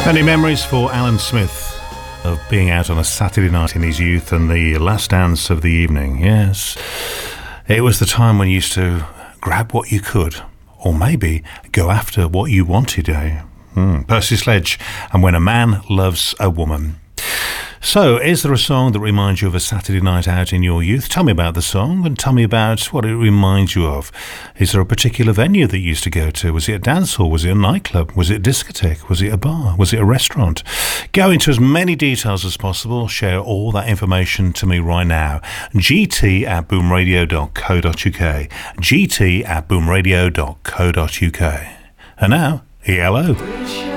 Many memories for Alan Smith of being out on a Saturday night in his youth and the last dance of the evening. Yes, it was the time when you used to grab what you could, or maybe go after what you wanted, eh? Percy Sledge, and When a Man Loves a Woman. So, is there a song that reminds you of a Saturday night out in your youth? Tell me about the song and tell me about what it reminds you of. Is there a particular venue that you used to go to? Was it a dance hall? Was it a nightclub? Was it a discotheque? Was it a bar? Was it a restaurant? Go into as many details as possible. Share all that information to me right now. gt@boomradio.co.uk. gt@boomradio.co.uk. And now, ELO.